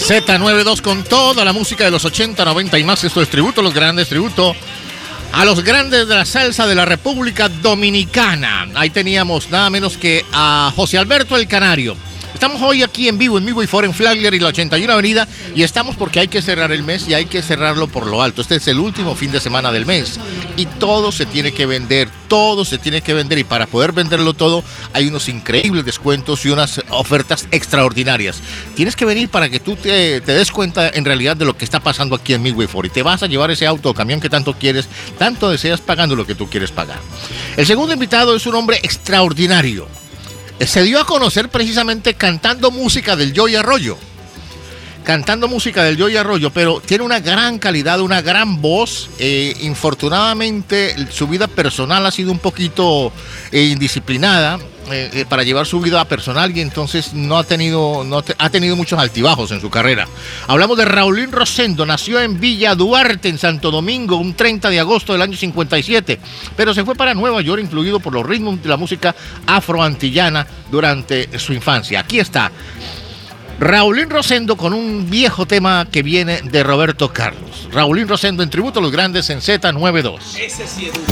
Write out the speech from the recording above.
Z92 con toda la música de los 80, 90 y más. Esto es tributo a los grandes, tributo a los grandes de la salsa de la República Dominicana. Ahí teníamos nada menos que a José Alberto el Canario. Estamos hoy aquí en vivo y for en Flagler y la 81 Avenida, y estamos porque hay que cerrar el mes y hay que cerrarlo por lo alto. Este es el último fin de semana del mes y todo se tiene que vender, y para poder venderlo todo hay unos increíbles descuentos y unas ofertas extraordinarias. Tienes que venir para que tú te des cuenta en realidad de lo que está pasando aquí en Midway Ford, y te vas a llevar ese auto o camión que tanto quieres, tanto deseas, pagando lo que tú quieres pagar. El segundo invitado es un hombre extraordinario. Se dio a conocer precisamente cantando música del Joey Arroyo. Pero tiene una gran calidad, una gran voz. Infortunadamente, su vida personal ha sido un poquito indisciplinada para llevar su vida personal, y entonces ha tenido muchos altibajos en su carrera. Hablamos de Raulín Rosendo. Nació en Villa Duarte, en Santo Domingo, un 30 de agosto del año 57, pero se fue para Nueva York, influido por los ritmos de la música afroantillana durante su infancia. Aquí está Raulín Rosendo con un viejo tema que viene de Roberto Carlos. Raulín Rosendo en tributo a los grandes en Z92. Ese sí es